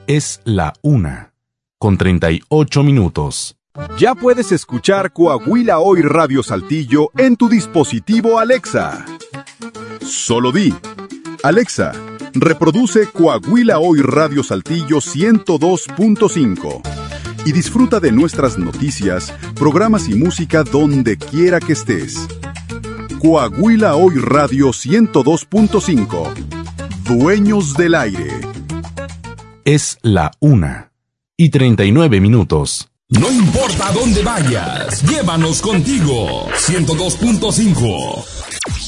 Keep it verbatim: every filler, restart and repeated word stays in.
Es la una, con treinta y ocho minutos. Ya puedes escuchar Coahuila Hoy Radio Saltillo en tu dispositivo Alexa. Solo di: Alexa, reproduce Coahuila Hoy Radio Saltillo ciento dos punto cinco y disfruta de nuestras noticias, programas y música donde quiera que estés. Coahuila Hoy Radio ciento dos punto cinco. Dueños del aire. Es la una y treinta y nueve minutos. No importa dónde vayas, llévanos contigo. ciento dos punto cinco.